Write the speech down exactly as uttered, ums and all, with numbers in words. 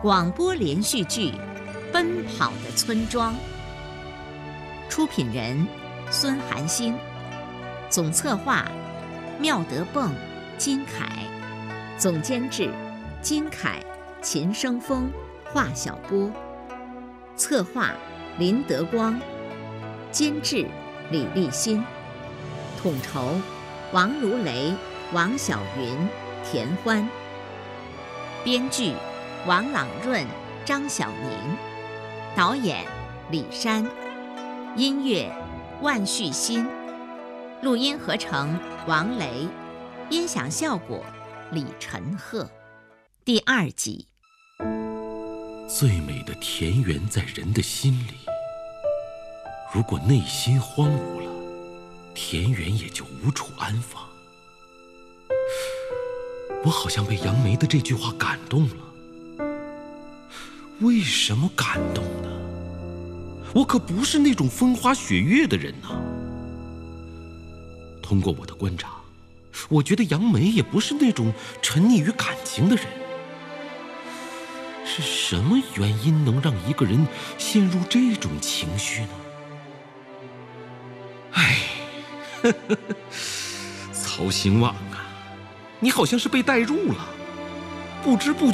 广播连续剧《奔跑的村庄》，出品人孙寒星，总策划妙德泵、金凯，总监制金凯、秦生峰、华晓波，策划林德光，监制李立新，统筹王如雷、王晓云、田欢，编剧王朗润、张晓宁，导演李珊，音乐万旭新，录音合成王雷，音响效果李晨鹤。第二集。 最美的田园在人的心里，如果内心荒芜了，田园也就无处安放。我好像被杨梅的这句话感动了。为什么感动呢？我可不是那种风花雪月的人呐。通过我的观察，我觉得杨梅也不是那种沉溺于感情的人。是什么原因能让一个人陷入这种情绪呢？唉，呵呵，曹兴旺啊，你好像是被带入了，不知不觉